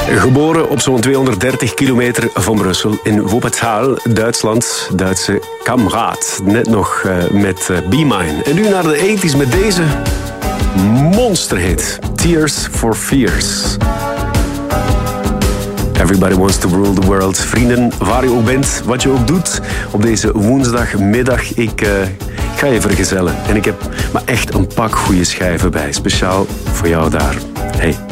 Geboren op zo'n 230 kilometer van Brussel in Wuppertal, Duitsland. Duitse kameraad. Net nog met Be Mine. En nu naar de 80's met deze monsterhit. Tears for Fears. Everybody wants to rule the world. Vrienden, waar je ook bent, wat je ook doet op deze woensdagmiddag. Ik ga je vergezellen. En ik heb maar echt een pak goede schijven bij. Speciaal voor jou daar. Hey.